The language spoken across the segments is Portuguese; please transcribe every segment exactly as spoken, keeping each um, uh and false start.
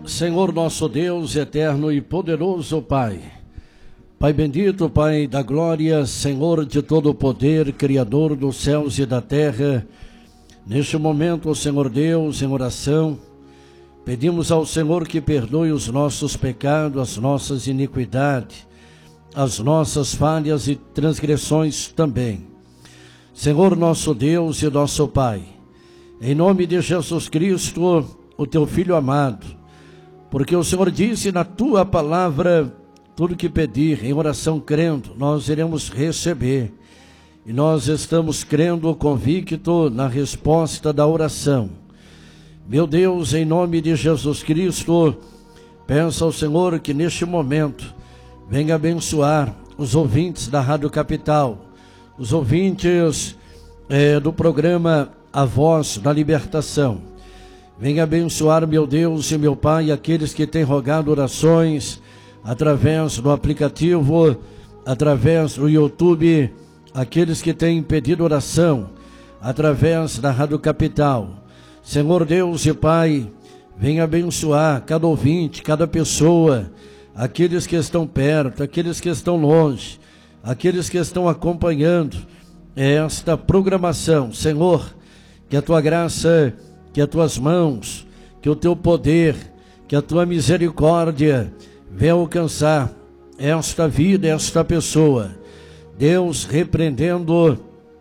Senhor nosso Deus, eterno e poderoso Pai, Pai bendito, Pai da glória, Senhor de todo o poder, Criador dos céus e da terra, neste momento, Senhor Deus, em oração, pedimos ao Senhor que perdoe os nossos pecados, as nossas iniquidades, as nossas falhas e transgressões também. Senhor nosso Deus e nosso Pai, em nome de Jesus Cristo, o Teu Filho amado, porque o Senhor disse na Tua palavra, tudo que pedir em oração crendo, nós iremos receber. E nós estamos crendo convicto na resposta da oração. Meu Deus, em nome de Jesus Cristo, peço ao Senhor que neste momento venha abençoar os ouvintes da Rádio Capital, os ouvintes eh, do programa A Voz da Libertação. Venha abençoar, meu Deus e meu Pai, aqueles que têm rogado orações através do aplicativo, através do YouTube, aqueles que têm pedido oração através da Rádio Capital. Senhor Deus e Pai, venha abençoar cada ouvinte, cada pessoa, aqueles que estão perto, aqueles que estão longe, aqueles que estão acompanhando esta programação. Senhor, que a Tua graça, que as Tuas mãos, que o Teu poder, que a Tua misericórdia venha alcançar esta vida, esta pessoa. Deus, repreendendo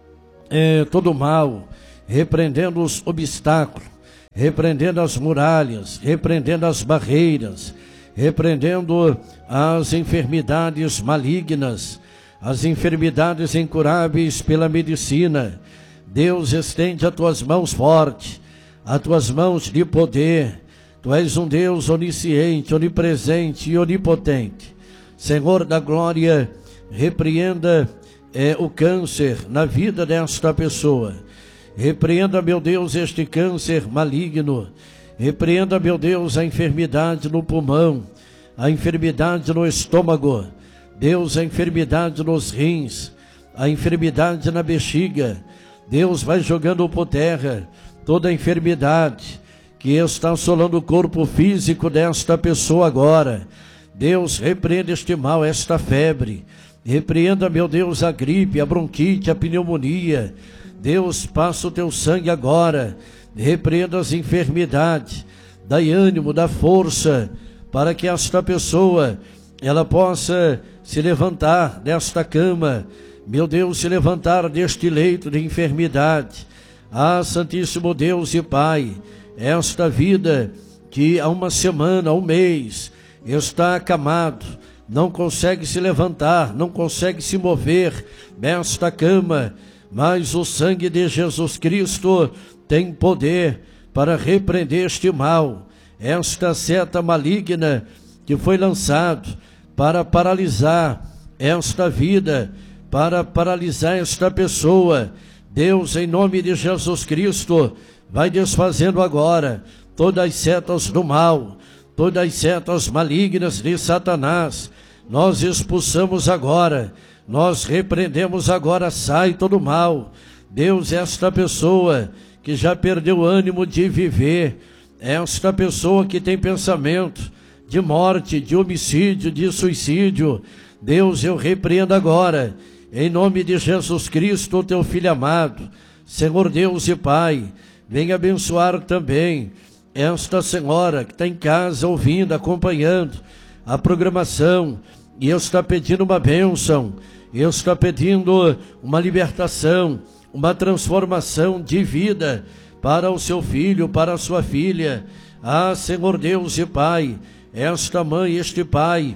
eh, todo o mal, repreendendo os obstáculos, repreendendo as muralhas, repreendendo as barreiras, repreendendo as enfermidades malignas, as enfermidades incuráveis pela medicina. Deus, estende as Tuas mãos fortes, as Tuas mãos de poder. Tu és um Deus onisciente, onipresente e onipotente. Senhor da glória, repreenda é, o câncer na vida desta pessoa. Repreenda, meu Deus, este câncer maligno. Repreenda, meu Deus, a enfermidade no pulmão, a enfermidade no estômago. Deus, a enfermidade nos rins, a enfermidade na bexiga. Deus, vai jogando por terra toda a enfermidade que está assolando o corpo físico desta pessoa agora. Deus, repreenda este mal, esta febre. Repreenda, meu Deus, a gripe, a bronquite, a pneumonia. Deus, passa o Teu sangue agora. Repreenda as enfermidades. Dai ânimo, dá força, para que esta pessoa, ela possa se levantar desta cama. Meu Deus, se levantar deste leito de enfermidade. Ah, Santíssimo Deus e Pai, esta vida que há uma semana, um mês, está acamado, não consegue se levantar, não consegue se mover nesta cama, mas o sangue de Jesus Cristo tem poder para repreender este mal, esta seta maligna que foi lançado para paralisar esta vida, para paralisar esta pessoa. Deus, em nome de Jesus Cristo, vai desfazendo agora todas as setas do mal, todas as setas malignas de Satanás. Nós expulsamos agora, nós repreendemos agora, sai todo o mal. Deus, esta pessoa que já perdeu o ânimo de viver, esta pessoa que tem pensamento de morte, de homicídio, de suicídio, Deus, eu repreendo agora, em nome de Jesus Cristo, Teu Filho amado. Senhor Deus e Pai, venha abençoar também esta senhora que está em casa ouvindo, acompanhando a programação, e está pedindo uma bênção, está pedindo uma libertação, uma transformação de vida para o seu filho, para a sua filha. Ah, Senhor Deus e Pai, esta mãe, este pai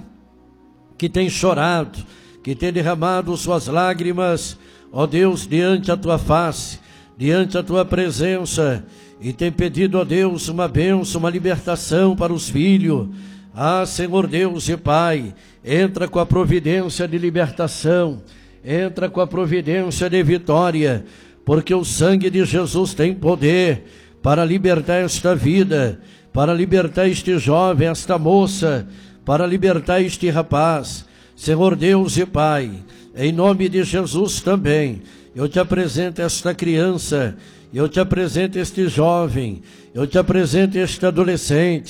que tem chorado, que tem derramado suas lágrimas, ó Deus, diante a Tua face, diante a Tua presença, e tem pedido a Deus uma bênção, uma libertação para os filhos. Ah, Senhor Deus e Pai, entra com a providência de libertação, entra com a providência de vitória, porque o sangue de Jesus tem poder para libertar esta vida, para libertar este jovem, esta moça, para libertar este rapaz. Senhor Deus e Pai, em nome de Jesus também, eu Te apresento esta criança, eu Te apresento este jovem, eu Te apresento este adolescente.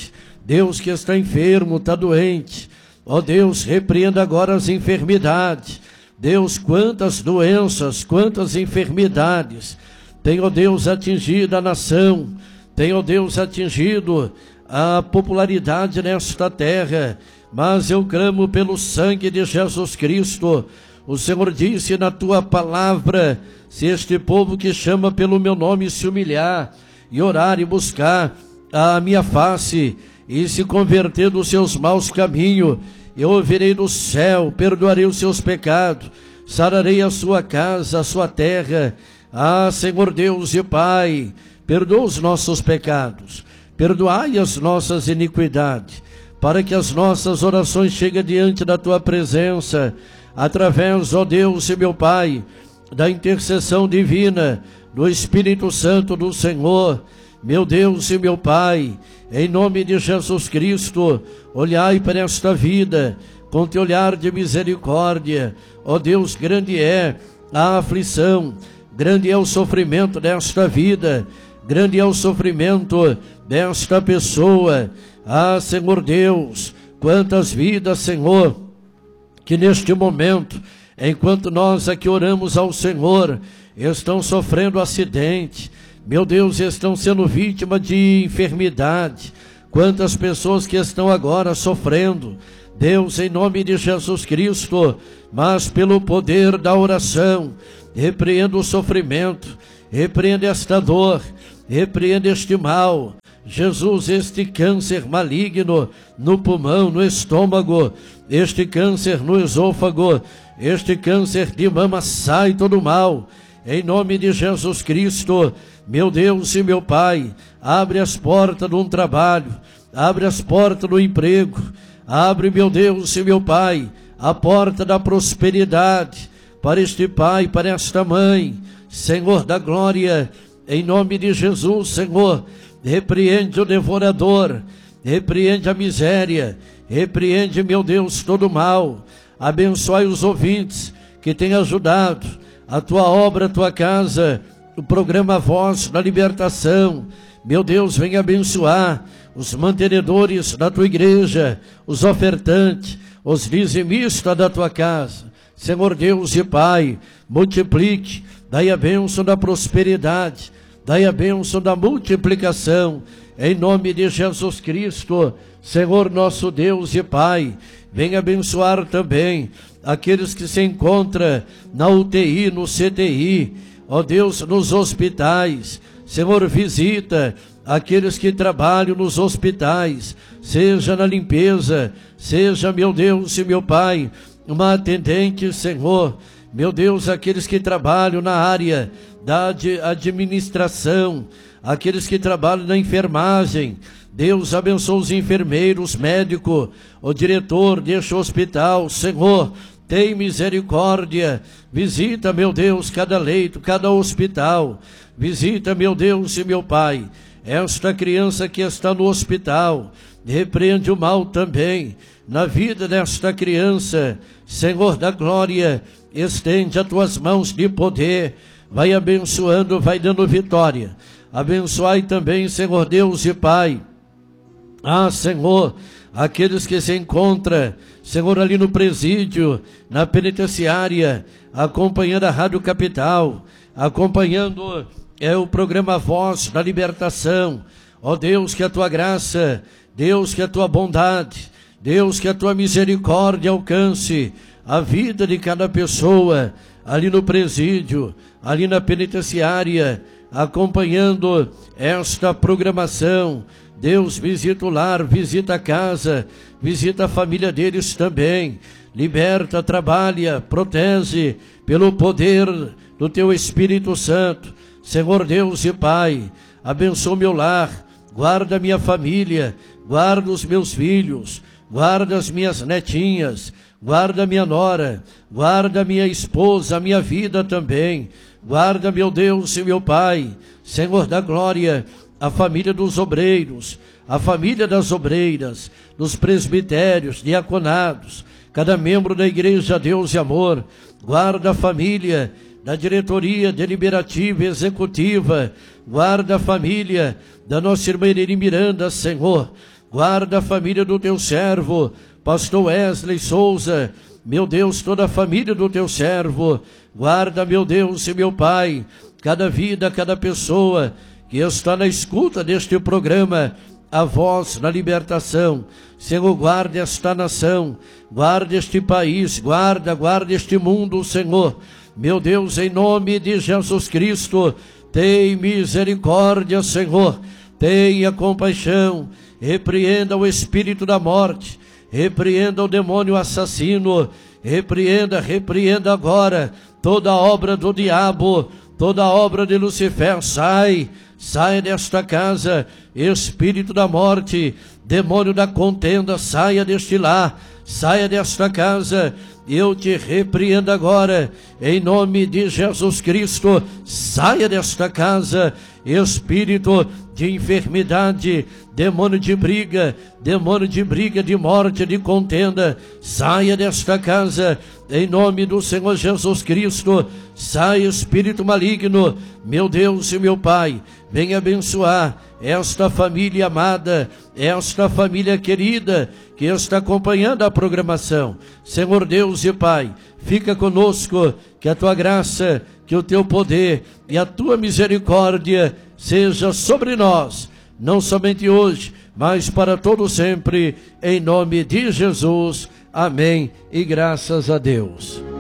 Deus que está enfermo, está doente, ó Deus, repreenda agora as enfermidades. Deus, quantas doenças, quantas enfermidades tem, ó Deus, atingido a nação, tem, ó Deus, atingido a popularidade nesta terra, mas eu clamo pelo sangue de Jesus Cristo. O Senhor disse na tua palavra: se este povo que chama pelo meu nome se humilhar e orar e buscar a minha face e se converter dos seus maus caminhos, eu ouvirei do céu, perdoarei os seus pecados, sararei a sua casa, a sua terra. Ah, Senhor Deus e Pai, perdoa os nossos pecados, perdoai as nossas iniquidades, para que as nossas orações cheguem diante da tua presença, através, ó Deus e meu Pai, da intercessão divina do Espírito Santo do Senhor. Meu Deus e meu Pai, em nome de Jesus Cristo, olhai para esta vida com teu olhar de misericórdia. Ó Deus, grande é a aflição, grande é o sofrimento desta vida, grande é o sofrimento desta pessoa. Ah, Senhor Deus, quantas vidas, Senhor, que neste momento, enquanto nós aqui oramos ao Senhor, estão sofrendo acidente, meu Deus, estão sendo vítimas de enfermidade. Quantas pessoas que estão agora sofrendo, Deus, em nome de Jesus Cristo, mas pelo poder da oração, repreenda o sofrimento, repreenda esta dor, repreenda este mal. Jesus, este câncer maligno no pulmão, no estômago, este câncer no esôfago, este câncer de mama, sai todo mal, em nome de Jesus Cristo. Meu Deus e meu Pai, abre as portas de um trabalho, abre as portas do emprego, abre, meu Deus e meu Pai, a porta da prosperidade para este pai, para esta mãe, Senhor da glória, em nome de Jesus. Senhor, repreende o devorador, repreende a miséria, repreende, meu Deus, todo o mal. Abençoai os ouvintes que têm ajudado a tua obra, a tua casa, o programa Voz da Libertação. Meu Deus, venha abençoar os mantenedores da tua igreja, os ofertantes, os dizimistas da tua casa. Senhor Deus e Pai, multiplique, dai a bênção da prosperidade, dai a bênção da multiplicação, em nome de Jesus Cristo. Senhor nosso Deus e Pai, venha abençoar também aqueles que se encontram na U T I, no C T I, ó Deus, nos hospitais. Senhor, visita aqueles que trabalham nos hospitais, seja na limpeza, seja, meu Deus e meu Pai, uma atendente, Senhor, meu Deus, aqueles que trabalham na área da administração, aqueles que trabalham na enfermagem. Deus, abençoa os enfermeiros, médico, o diretor deste hospital. Senhor, tem misericórdia, visita, meu Deus, cada leito, cada hospital, visita, meu Deus e meu Pai, esta criança que está no hospital, repreende o mal também na vida desta criança. Senhor da glória, estende as tuas mãos de poder, vai abençoando, vai dando vitória. Abençoai também, Senhor Deus e Pai, ah, Senhor, aqueles que se encontram, Senhor, ali no presídio, na penitenciária, acompanhando a Rádio Capital, acompanhando é, o programa Voz da Libertação. Ó Deus, que a tua graça, Deus, que a tua bondade, Deus, que a tua misericórdia alcance a vida de cada pessoa ali no presídio, ali na penitenciária, acompanhando esta programação. Deus, visita o lar, visita a casa, visita a família deles também. Liberta, trabalha, protege pelo poder do teu Espírito Santo. Senhor Deus e Pai, abençoa meu lar, guarda minha família, guarda os meus filhos, guarda as minhas netinhas, guarda minha nora, guarda minha esposa, a minha vida também. Guarda, meu Deus e meu Pai, Senhor da glória, a família dos obreiros, a família das obreiras, dos presbitérios, diaconados, cada membro da igreja Deus e Amor. Guarda a família da diretoria deliberativa e executiva, guarda a família da nossa irmã Irene Miranda, Senhor. guarda a família do teu servo, pastor Wesley Souza, meu Deus, toda a família do teu servo, guarda, meu Deus e meu Pai, cada vida, cada pessoa que está na escuta deste programa, a voz da libertação. Senhor, guarda esta nação, guarda este país, guarda, guarda este mundo, Senhor. Meu Deus, em nome de Jesus Cristo, tem misericórdia, Senhor, tenha compaixão, repreenda o espírito da morte, repreenda o demônio assassino, repreenda, repreenda agora toda a obra do diabo, toda a obra de Lucifer. Sai, sai desta casa, espírito da morte, demônio da contenda, saia deste lar, saia desta casa. Eu te repreendo agora, em nome de Jesus Cristo. Saia desta casa, espírito de enfermidade, demônio de briga, demônio de briga, de morte, de contenda, saia desta casa, em nome do Senhor Jesus Cristo. Saia, espírito maligno, meu Deus e meu Pai, venha abençoar esta família amada, esta família querida, que está acompanhando a programação. Senhor Deus e Pai, fica conosco, que a tua graça, que o teu poder e a tua misericórdia seja sobre nós, não somente hoje, mas para todo sempre, em nome de Jesus. Amém e graças a Deus.